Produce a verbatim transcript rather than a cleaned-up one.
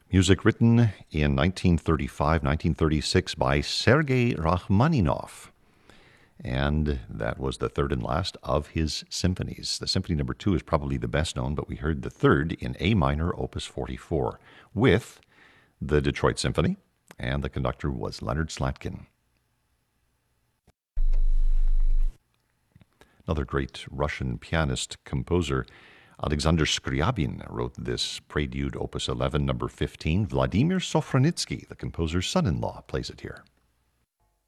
Music written in nineteen thirty-five, nineteen thirty-six by Sergei Rachmaninoff. And that was the third and last of his symphonies. The symphony number two is probably the best known, but we heard the third in A minor, opus forty-four, with the Detroit Symphony, and the conductor was Leonard Slatkin. Another great Russian pianist composer, Alexander Scriabin, wrote this Prelude, opus eleven, number fifteen. Vladimir Sofronitsky, the composer's son-in-law, plays it here.